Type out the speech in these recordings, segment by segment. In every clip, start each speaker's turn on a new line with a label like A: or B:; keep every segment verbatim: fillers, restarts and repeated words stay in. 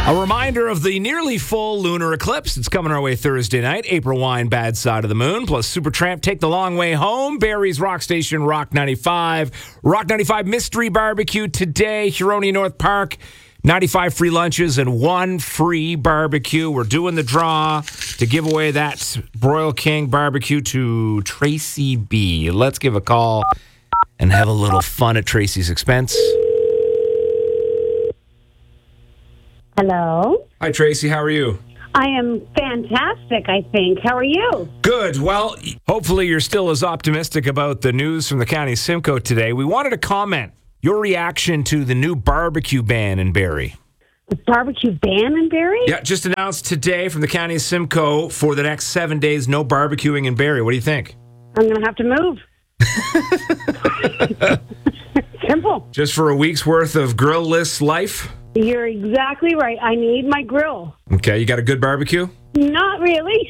A: A reminder of the nearly full lunar eclipse. It's coming our way Thursday night. April Wine, Bad Side of the Moon, plus Supertramp, Take the Long Way Home. Barrie's Rock Station, Rock ninety-five. Rock ninety-five Mystery Barbecue today, Huronia North Park. ninety-five free lunches and one free barbecue. We're doing the draw to give away that Broil King barbecue to Tracy B. Let's give a call and have a little fun at Tracy's expense.
B: Hello.
A: Hi, Tracy. How are you?
B: I am fantastic, I think. How are you?
A: Good. Well, hopefully you're still as optimistic about the news from the County Simcoe today. We wanted to comment your reaction to the new barbecue ban in Barrie.
B: The barbecue ban in Barrie?
A: Yeah, just announced today from the County of Simcoe for the next seven days, no barbecuing in Barrie. What do you think?
B: I'm going to have to move. Simple.
A: Just for a week's worth of grill-less life?
B: You're exactly right. I need my grill.
A: Okay, you got a good barbecue?
B: Not really.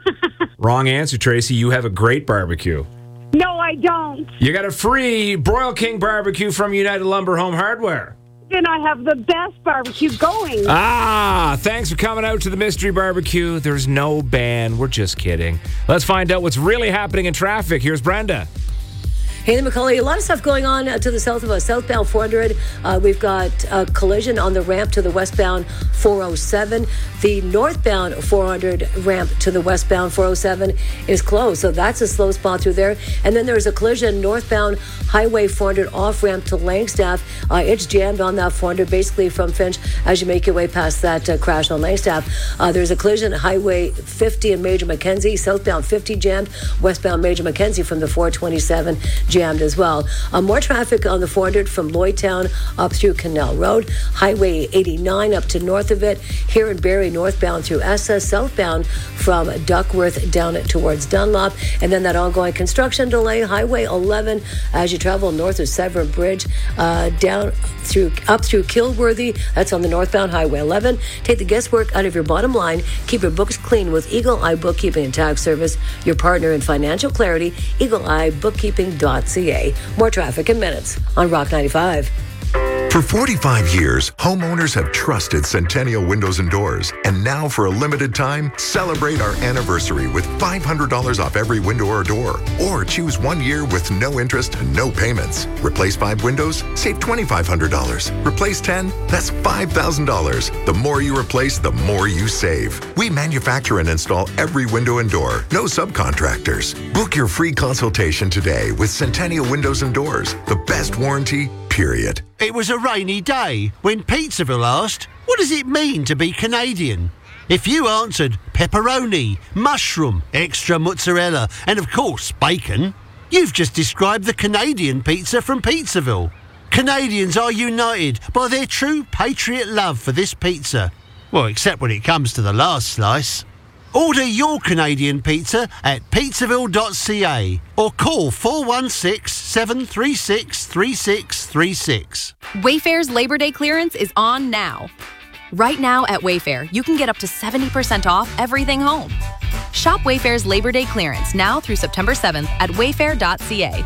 A: Wrong answer, Tracy. You have a great barbecue.
B: No, I don't.
A: You got a free Broil King barbecue from United Lumber Home Hardware.
B: Then I have the best barbecue going.
A: Ah, thanks for coming out to the Mystery Barbecue. There's no ban. We're just kidding. Let's find out what's really happening in traffic. Here's Brenda.
C: Hey, McCauley, a lot of stuff going on uh, to the south of us. Southbound four hundred, uh, we've got a collision on the ramp to the westbound four oh seven. The northbound four hundred ramp to the westbound four oh seven is closed, so that's a slow spot through there. And then there's a collision northbound Highway four hundred off-ramp to Langstaff. Uh, it's jammed on that four hundred, basically from Finch as you make your way past that uh, crash on Langstaff. Uh, there's a collision at Highway fifty in Major Mackenzie, southbound fifty jammed, westbound Major Mackenzie from the four twenty-seven jammed as well. Uh, more traffic on the four hundred from Lloydtown up through Canal Road, Highway eighty-nine up to north of it, here in Barrie northbound through Essa, southbound from Duckworth down towards Dunlop, and then that ongoing construction delay, Highway eleven as you travel north of Severn Bridge, uh, down through up through Kilworthy. That's on the northbound Highway eleven. Take the guesswork out of your bottom line. Keep your books clean with Eagle Eye Bookkeeping and Tax Service, your partner in financial clarity, eagle eye bookkeeping dot c a. More traffic in minutes on Rock ninety-five.
D: For forty-five years, homeowners have trusted Centennial Windows and Doors. And now, for a limited time, celebrate our anniversary with five hundred dollars off every window or door. Or choose one year with no interest and no payments. Replace five windows, save two thousand five hundred dollars. Replace ten, that's five thousand dollars. The more you replace, the more you save. We manufacture and install every window and door. No subcontractors. Book your free consultation today with Centennial Windows and Doors. The best warranty, period.
E: It was a rainy day when Pizzaville asked, what does it mean to be Canadian? If you answered pepperoni, mushroom, extra mozzarella, and of course bacon, you've just described the Canadian pizza from Pizzaville. Canadians are united by their true patriot love for this pizza. Well, except when it comes to the last slice. Order your Canadian pizza at pizzaville dot c a or call four one six, seven three six, three six three six.
F: Wayfair's Labor Day clearance is on now. Right now at Wayfair, you can get up to seventy percent off everything home. Shop Wayfair's Labor Day clearance now through September seventh at wayfair dot c a.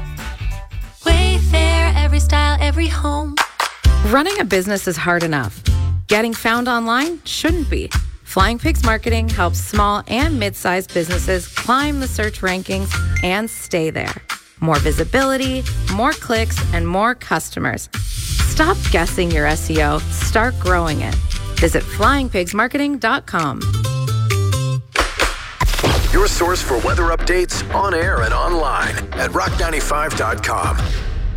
G: Wayfair, every style, every home.
H: Running a business is hard enough. Getting found online shouldn't be. Flying Pigs Marketing helps small and mid-sized businesses climb the search rankings and stay there. More visibility, more clicks, and more customers. Stop guessing your S E O. Start growing it. Visit flying pigs marketing dot com.
I: Your source for weather updates on air and online at rock ninety-five dot com.